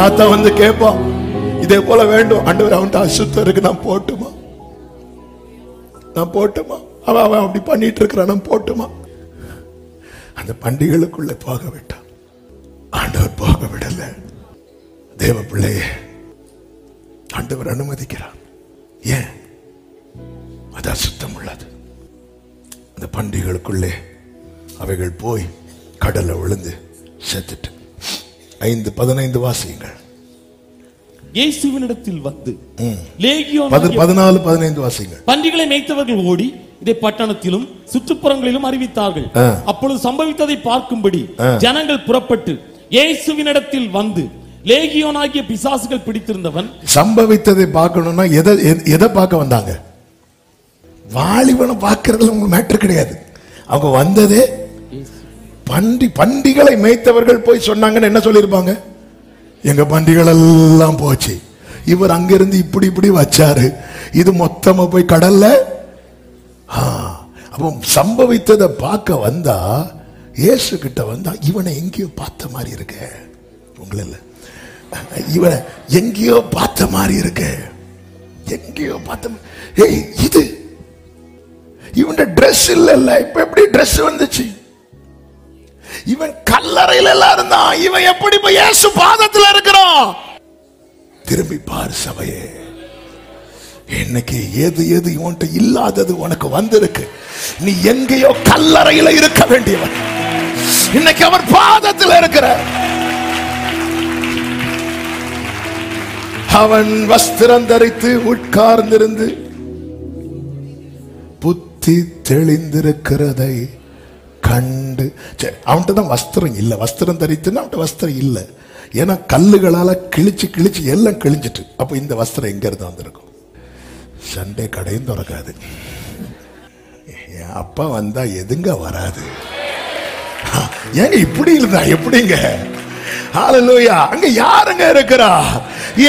சாத்தா வந்து கேட்பான், இதே போல வேண்டும் ஆண்டவர், அவன்கிட்ட அசுத்தம் இருக்கு, நான் போட்டுமா, நான் போட்டுமா, அவன் அப்படி பண்ணிட்டு இருக்கிறான், நான் போட்டுமா. அந்த பண்டிகைகளுக்குள்ள போக விட்டான். ஆண்டவர் போக விடல. தேவ பிள்ளையே ஆண்டவர் அனுமதிக்கிறார். ஏன்? அது அசுத்தம் உள்ளது. அந்த பண்டிகைகளுக்குள்ளே அவைகள் போய் கடல்ல விழுந்து செத்துட்டு. 5:15 வாசியுங்கள். இயேசுவினிடத்தில் வந்து லேகியோன் 14-15 வாசியுங்கள். பன்றிகளை மேய்த்தவர்கள் ஓடி இதை பட்டணத்திலும் சுற்றுப்புறங்களிலும் அறிவித்தார்கள். அப்பொழுது சம்பவித்ததை பார்க்கும்படி ஜனங்கள் புறப்பட்டு இயேசுவினிடத்தில் வந்து லேகியோனாகிய பிசாசுகள் பிடித்திருந்தவன். சம்பவித்ததை பார்க்கணும்னா எதை பார்க்க வந்தாங்க? வாலிபனை பார்க்கறதுல உங்க மேட்டர் கிடையாது. அவங்க வந்ததே பண்டிகளை மேய்த்தவர்கள் போய் சொன்னாங்கன்னு என்ன சொல்லிருப்பாங்க? எங்க பண்டிகள் எல்லாம் போச்சு, இவர் அங்கிருந்து இப்படி இப்படி வச்சாரு, இது மொத்தமா போய் கடல்ல. அப்போ சம்பவித்ததை பார்க்க வந்தா, இயேசு கிட்ட வந்தா, இவனை எங்கேயோ பார்த்த மாதிரி இருக்க, உங்களை இல்ல, இவனை எங்கேயோ பார்த்த மாதிரி இருக்க, எங்கேயோ பார்த்த. ஏய், இது இவன் ட்ரெஸ் இல்ல, இப்ப எப்படி ட்ரெஸ் வந்துச்சு? இவன் கல்லறையில எல்லாம் இருந்தான், இவன் எப்படி இப்ப இயேசு பாதத்துல இருக்கிறான்? திரும்பி பாரு சபையே, இன்னைக்கு எது எது இவன்ட்ட இல்லாதது உனக்கு வந்திருக்கு. நீ எங்கேயோ கல்லறையில இருக்க வேண்டியவன், இன்னைக்கு அவர் பாதத்தில் இருக்கிற. அவன் வஸ்திரம் தரித்து உட்கார்ந்திருந்து புத்தி தெளிந்திருக்கிறதை கண்டு. அவன்கிட்ட தான் வஸ்திரம் இல்லை, வஸ்திரம் தரித்துன்னு அவன்கிட்ட வஸ்திரம் இல்லை. ஏன்னா கல்லுகளால கிழிச்சு கிழிச்சு எல்லாம் கிழிஞ்சிட்டு. அப்ப இந்த வஸ்திரம் எங்க இருந்து வந்திருக்கும்? சண்டே கடையும் திறக்காது. என் அப்பா வந்தா எதுங்க வராது? ஏங்க இப்படி இருந்தா எப்படிங்க? ஹல்லேலூயா. அங்க யாருங்க இருக்கிறா?